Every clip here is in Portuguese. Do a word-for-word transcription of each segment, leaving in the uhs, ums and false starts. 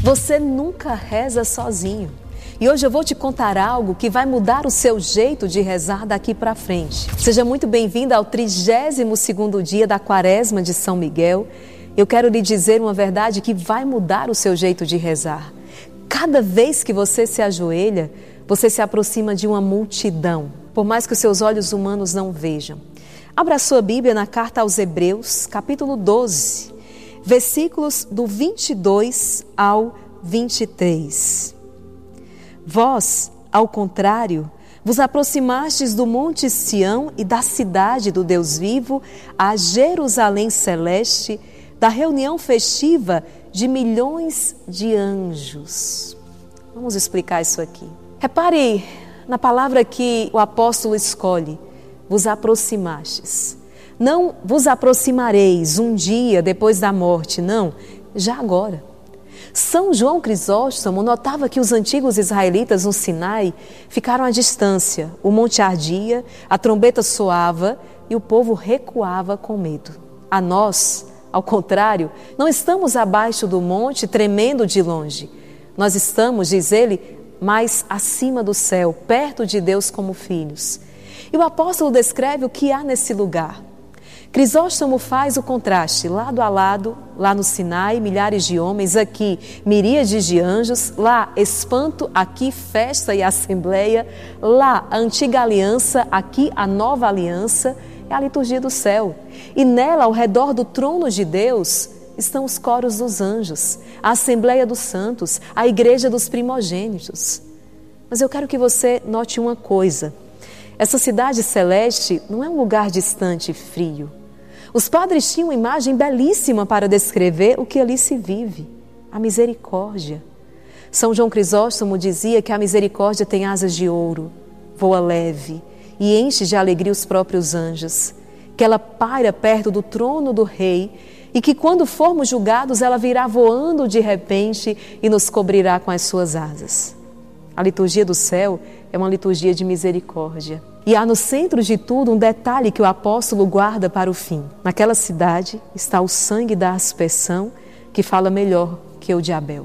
Você nunca reza sozinho. E hoje eu vou te contar algo que vai mudar o seu jeito de rezar daqui para frente. Seja muito bem-vinda ao trigésimo segundo dia da Quaresma de São Miguel. Eu quero lhe dizer uma verdade que vai mudar o seu jeito de rezar. Cada vez que você se ajoelha, você se aproxima de uma multidão, por mais que os seus olhos humanos não vejam. Abra a sua Bíblia na carta aos Hebreus, capítulo doze, versículos do vinte e dois ao vinte e três. Vós, ao contrário, vos aproximastes do monte Sião e da cidade do Deus vivo, a Jerusalém celeste, da reunião festiva de milhões de anjos. Vamos explicar isso aqui. Repare na palavra que o apóstolo escolhe, vos aproximastes. Não vos aproximareis um dia depois da morte, não, já agora. São João Crisóstomo notava que os antigos israelitas no Sinai ficaram à distância. O monte ardia, a trombeta soava e o povo recuava com medo. A nós, ao contrário, não estamos abaixo do monte tremendo de longe. Nós estamos, diz ele, mais acima do céu, perto de Deus como filhos. E o apóstolo descreve o que há nesse lugar. Crisóstomo faz o contraste, lado a lado, lá no Sinai, milhares de homens, aqui miríades de anjos, lá espanto, aqui festa e assembleia, lá a antiga aliança, aqui a nova aliança, é a liturgia do céu. E nela, ao redor do trono de Deus, estão os coros dos anjos, a assembleia dos santos, a igreja dos primogênitos. Mas eu quero que você note uma coisa. Essa cidade celeste não é um lugar distante e frio. Os padres tinham uma imagem belíssima para descrever o que ali se vive, a misericórdia. São João Crisóstomo dizia que a misericórdia tem asas de ouro, voa leve e enche de alegria os próprios anjos, que ela paira perto do trono do rei e que quando formos julgados ela virá voando de repente e nos cobrirá com as suas asas. A liturgia do céu é uma liturgia de misericórdia. E há no centro de tudo um detalhe que o apóstolo guarda para o fim. Naquela cidade está o sangue da aspersão, que fala melhor que o de Abel.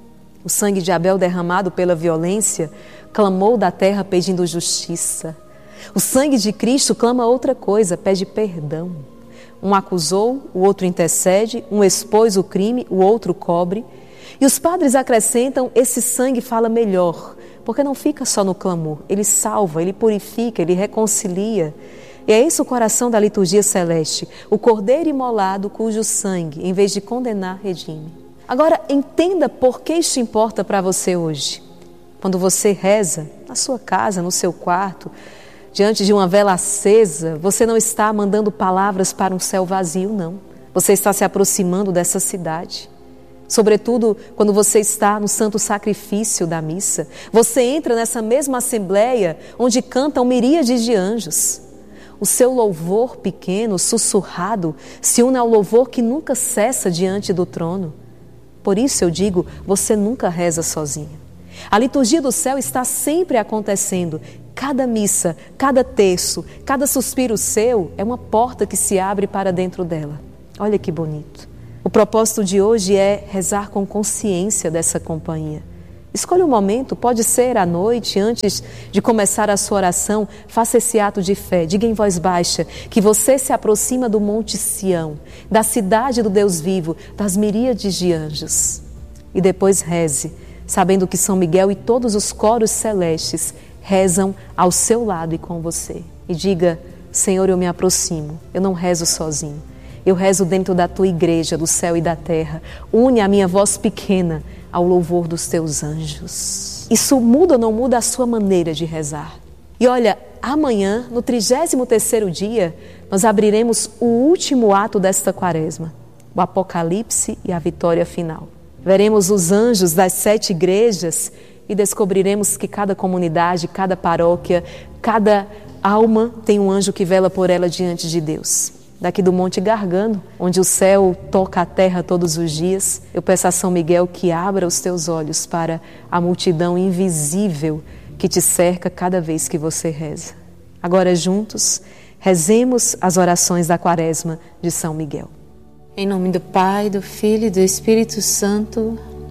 O sangue de Abel derramado pela violência clamou da terra pedindo justiça. O sangue de Cristo clama outra coisa, pede perdão. Um acusou, o outro intercede, um expôs o crime, o outro cobre. E os padres acrescentam, esse sangue fala melhor, porque não fica só no clamor, ele salva, ele purifica, ele reconcilia. E é esse o coração da liturgia celeste, o cordeiro imolado cujo sangue, em vez de condenar, redime. Agora, entenda por que isso importa para você hoje. Quando você reza, na sua casa, no seu quarto, diante de uma vela acesa, você não está mandando palavras para um céu vazio, não. Você está se aproximando dessa cidade. Sobretudo quando você está no santo sacrifício da missa, você entra nessa mesma assembleia onde cantam miríades de anjos. O seu louvor pequeno, sussurrado, se une ao louvor que nunca cessa diante do trono. Por isso eu digo, você nunca reza sozinho. A liturgia do céu está sempre acontecendo. Cada missa, cada terço, cada suspiro seu é uma porta que se abre para dentro dela. Olha que bonito. O propósito de hoje é rezar com consciência dessa companhia. Escolha um momento, pode ser à noite, antes de começar a sua oração, faça esse ato de fé, diga em voz baixa que você se aproxima do Monte Sião, da cidade do Deus vivo, das miríades de anjos. E depois reze, sabendo que São Miguel e todos os coros celestes rezam ao seu lado e com você. E diga, Senhor, eu me aproximo, eu não rezo sozinho. Eu rezo dentro da tua igreja, do céu e da terra. Une a minha voz pequena ao louvor dos teus anjos. Isso muda ou não muda a sua maneira de rezar? E olha, amanhã, no trigésimo terceiro dia, nós abriremos o último ato desta quaresma, o Apocalipse e a vitória final. Veremos os anjos das sete igrejas e descobriremos que cada comunidade, cada paróquia, cada alma tem um anjo que vela por ela diante de Deus. Daqui do Monte Gargano, onde o céu toca a terra todos os dias, eu peço a São Miguel que abra os teus olhos para a multidão invisível que te cerca cada vez que você reza. Agora juntos, rezemos as orações da Quaresma de São Miguel. Em nome do Pai, do Filho e do Espírito Santo.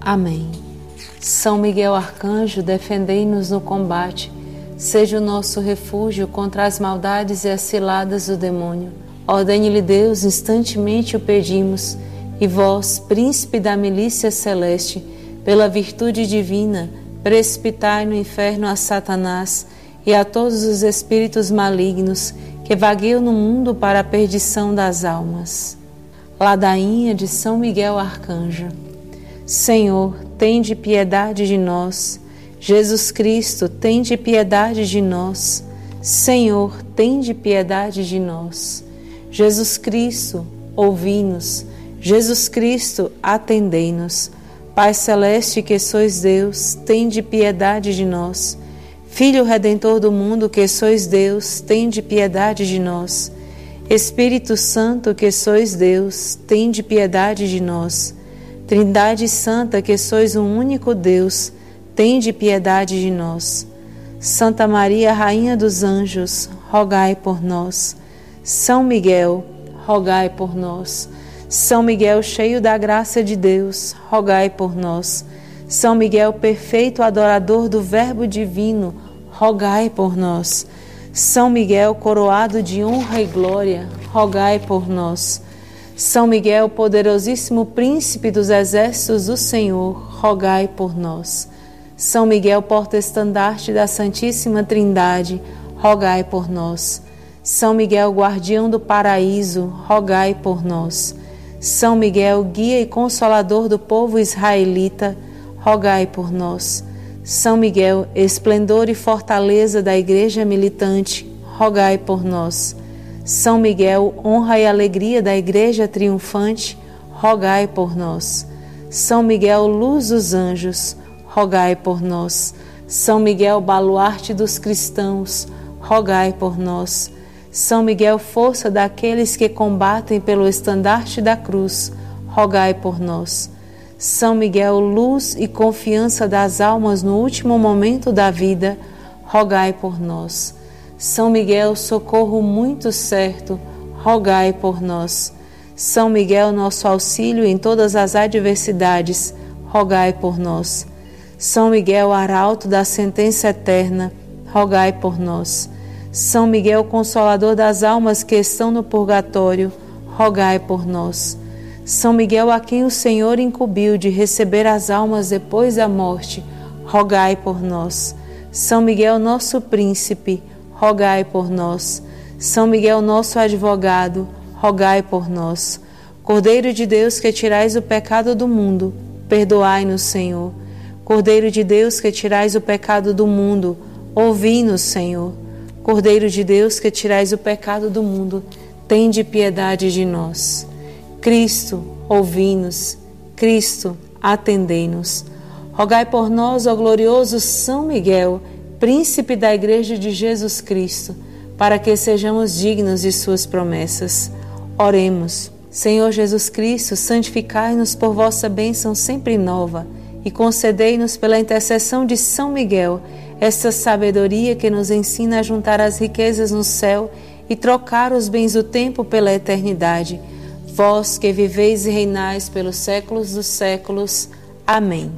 Amém. São Miguel Arcanjo, defendei-nos no combate. Seja o nosso refúgio contra as maldades e as ciladas do demônio. Ordene-lhe Deus, instantemente o pedimos, e vós, príncipe da milícia celeste, pela virtude divina, precipitai no inferno a Satanás e a todos os espíritos malignos que vagueiam no mundo para a perdição das almas. Ladainha de São Miguel Arcanjo. Senhor, tende piedade de nós. Jesus Cristo, tende piedade de nós. Senhor, tende piedade de nós. Jesus Cristo, ouvi-nos. Jesus Cristo, atendei-nos. Pai celeste que sois Deus, tende piedade de nós. Filho Redentor do mundo que sois Deus, tende piedade de nós. Espírito Santo que sois Deus, tende piedade de nós. Trindade Santa que sois um único Deus, tende piedade de nós. Santa Maria, Rainha dos Anjos, rogai por nós. São Miguel, rogai por nós. São Miguel, cheio da graça de Deus, rogai por nós. São Miguel, perfeito adorador do Verbo divino, rogai por nós. São Miguel, coroado de honra e glória, rogai por nós. São Miguel, poderosíssimo príncipe dos exércitos do Senhor, rogai por nós. São Miguel, porta-estandarte da Santíssima Trindade, rogai por nós. São Miguel, guardião do paraíso, rogai por nós. São Miguel, guia e consolador do povo israelita, rogai por nós. São Miguel, esplendor e fortaleza da Igreja militante, rogai por nós. São Miguel, honra e alegria da Igreja triunfante, rogai por nós. São Miguel, luz dos anjos, rogai por nós. São Miguel, baluarte dos cristãos, rogai por nós. São Miguel, força daqueles que combatem pelo estandarte da cruz, rogai por nós. São Miguel, luz e confiança das almas no último momento da vida, rogai por nós. São Miguel, socorro muito certo, rogai por nós. São Miguel, nosso auxílio em todas as adversidades, rogai por nós. São Miguel, arauto da sentença eterna, rogai por nós. São Miguel, consolador das almas que estão no purgatório, rogai por nós. São Miguel, a quem o Senhor incumbiu de receber as almas depois da morte, rogai por nós. São Miguel, nosso príncipe, rogai por nós. São Miguel, nosso advogado, rogai por nós. Cordeiro de Deus, que tirais o pecado do mundo, perdoai-nos, Senhor. Cordeiro de Deus, que tirais o pecado do mundo, ouvi-nos, Senhor. Cordeiro de Deus, que tirais o pecado do mundo, tende piedade de nós. Cristo, ouvi-nos. Cristo, atendei-nos. Rogai por nós, ó glorioso São Miguel, príncipe da Igreja de Jesus Cristo, para que sejamos dignos de suas promessas. Oremos. Senhor Jesus Cristo, santificai-nos por vossa bênção sempre nova e concedei-nos pela intercessão de São Miguel esta sabedoria que nos ensina a juntar as riquezas no céu e trocar os bens do tempo pela eternidade. Vós que viveis e reinais pelos séculos dos séculos. Amém.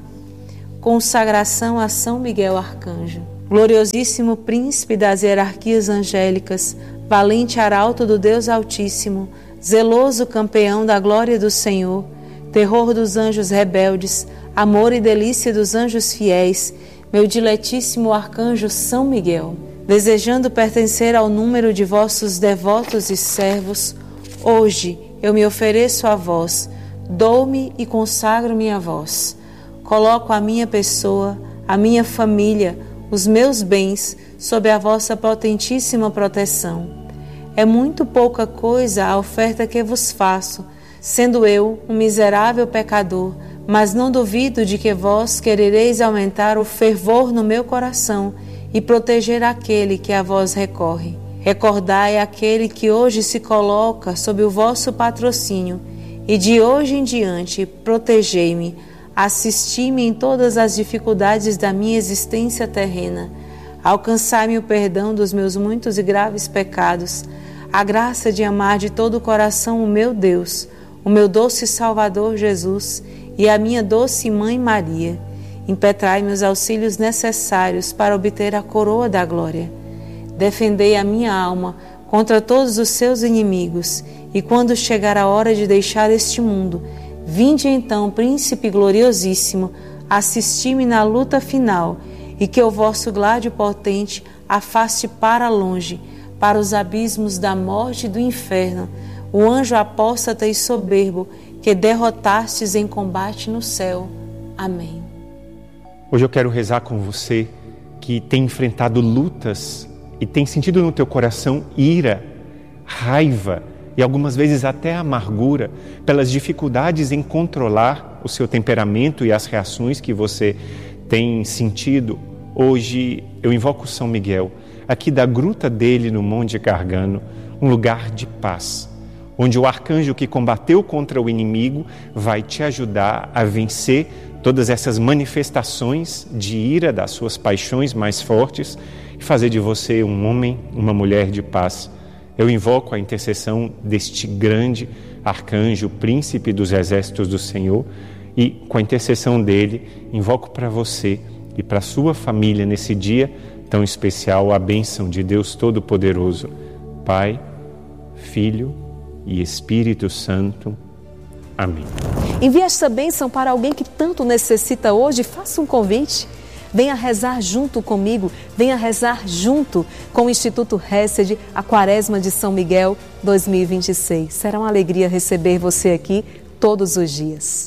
Consagração a São Miguel Arcanjo. Gloriosíssimo príncipe das hierarquias angélicas, valente arauto do Deus Altíssimo, zeloso campeão da glória do Senhor, terror dos anjos rebeldes, amor e delícia dos anjos fiéis, meu diletíssimo arcanjo São Miguel, desejando pertencer ao número de vossos devotos e servos, hoje eu me ofereço a vós, dou-me e consagro-me a vós. Coloco a minha pessoa, a minha família, os meus bens sob a vossa potentíssima proteção. É muito pouca coisa a oferta que vos faço, sendo eu um miserável pecador, mas não duvido de que vós querereis aumentar o fervor no meu coração e proteger aquele que a vós recorre. Recordai aquele que hoje se coloca sob o vosso patrocínio e de hoje em diante protegei-me, assisti-me em todas as dificuldades da minha existência terrena, alcançai-me o perdão dos meus muitos e graves pecados, a graça de amar de todo o coração o meu Deus, o meu doce Salvador Jesus, e a minha doce mãe Maria. Impetrai-me os auxílios necessários para obter a coroa da glória. Defendei a minha alma contra todos os seus inimigos, e quando chegar a hora de deixar este mundo, vinde então, Príncipe gloriosíssimo, assisti-me na luta final, e que o vosso gládio potente afaste para longe, para os abismos da morte e do inferno, o anjo apóstata e soberbo que derrotastes em combate no céu. Amém. Hoje eu quero rezar com você que tem enfrentado lutas e tem sentido no teu coração ira, raiva e algumas vezes até amargura pelas dificuldades em controlar o seu temperamento e as reações que você tem sentido. Hoje eu invoco São Miguel, aqui da gruta dele no Monte Gargano, um lugar de paz, onde o arcanjo que combateu contra o inimigo vai te ajudar a vencer todas essas manifestações de ira das suas paixões mais fortes e fazer de você um homem, uma mulher de paz. Eu invoco a intercessão deste grande arcanjo, príncipe dos exércitos do Senhor, e com a intercessão dele, invoco para você e para a sua família nesse dia tão especial a bênção de Deus Todo-Poderoso, Pai, Filho e Espírito Santo. Amém. Envie esta bênção para alguém que tanto necessita hoje. Faça um convite. Venha rezar junto comigo, venha rezar junto com o Instituto Hesed, a Quaresma de São Miguel dois mil e vinte e seis. Será uma alegria receber você aqui todos os dias.